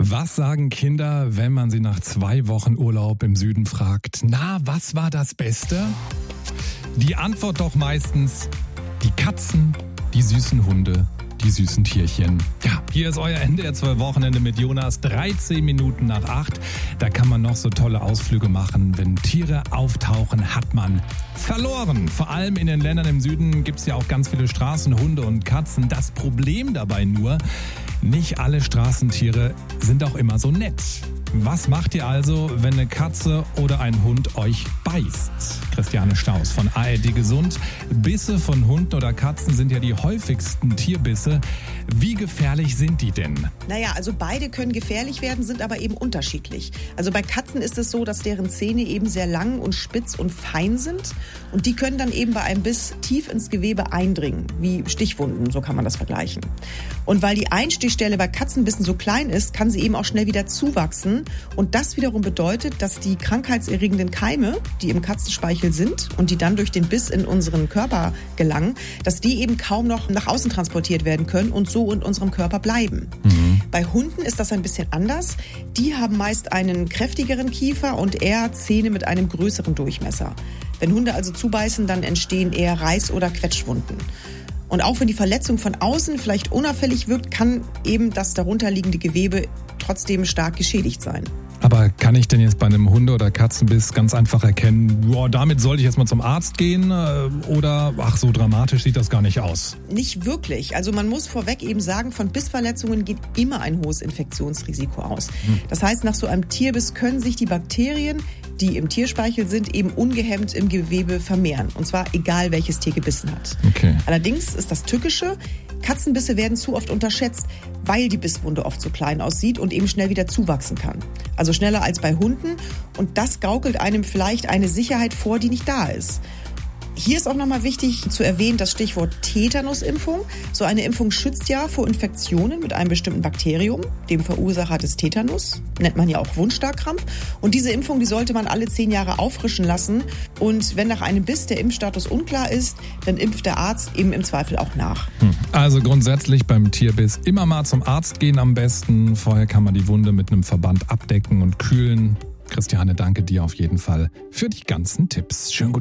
Was sagen Kinder, wenn man sie nach 2 Wochen Urlaub im Süden fragt? Na, was war das Beste? Die Antwort doch meistens: die Katzen, die süßen Hunde, die süßen Tierchen. Ja, hier ist euer NDR 2 Wochenende mit Jonas, 13 Minuten nach 8. Da kann man noch so tolle Ausflüge machen. Wenn Tiere auftauchen, hat man verloren. Vor allem in den Ländern im Süden gibt es ja auch ganz viele Straßenhunde und Katzen. Das Problem dabei nur: nicht alle Straßentiere sind auch immer so nett. Was macht ihr also, wenn eine Katze oder ein Hund euch beißt? Christiane Staus von ARD Gesund. Bisse von Hunden oder Katzen sind ja die häufigsten Tierbisse. Wie gefährlich sind die denn? Naja, also beide können gefährlich werden, sind aber eben unterschiedlich. Also bei Katzen ist es so, dass deren Zähne eben sehr lang und spitz und fein sind. Und die können dann eben bei einem Biss tief ins Gewebe eindringen, wie Stichwunden, so kann man das vergleichen. Und weil die Einstichstelle bei Katzenbissen so klein ist, kann sie eben auch schnell wieder zuwachsen. Und das wiederum bedeutet, dass die krankheitserregenden Keime, die im Katzenspeichel sind und die dann durch den Biss in unseren Körper gelangen, dass die eben kaum noch nach außen transportiert werden können und so in unserem Körper bleiben. Bei Hunden ist das ein bisschen anders. Die haben meist einen kräftigeren Kiefer und eher Zähne mit einem größeren Durchmesser. Wenn Hunde also zubeißen, dann entstehen eher Reiß- oder Quetschwunden. Und auch wenn die Verletzung von außen vielleicht unauffällig wirkt, kann eben das darunterliegende Gewebe trotzdem stark geschädigt sein. Aber kann ich denn jetzt bei einem Hunde- oder Katzenbiss ganz einfach erkennen, boah, damit sollte ich jetzt mal zum Arzt gehen? Oder, ach, so dramatisch sieht das gar nicht aus? Nicht wirklich. Also man muss vorweg eben sagen, von Bissverletzungen geht immer ein hohes Infektionsrisiko aus. Das heißt, nach so einem Tierbiss können sich die Bakterien, die im Tierspeichel sind, eben ungehemmt im Gewebe vermehren. Und zwar egal, welches Tier gebissen hat. Okay. Allerdings ist das Tückische: Katzenbisse werden zu oft unterschätzt, weil die Bisswunde oft so klein aussieht und eben schnell wieder zuwachsen kann. Also schneller als bei Hunden. Und das gaukelt einem vielleicht eine Sicherheit vor, die nicht da ist. Hier ist auch nochmal wichtig zu erwähnen das Stichwort Tetanusimpfung. So eine Impfung schützt ja vor Infektionen mit einem bestimmten Bakterium, dem Verursacher des Tetanus, nennt man ja auch Wundstarkrampf. Und diese Impfung, die sollte man alle 10 Jahre auffrischen lassen. Und wenn nach einem Biss der Impfstatus unklar ist, dann impft der Arzt eben im Zweifel auch nach. Also grundsätzlich beim Tierbiss immer mal zum Arzt gehen am besten. Vorher kann man die Wunde mit einem Verband abdecken und kühlen. Christiane, danke dir auf jeden Fall für die ganzen Tipps. Schönen guten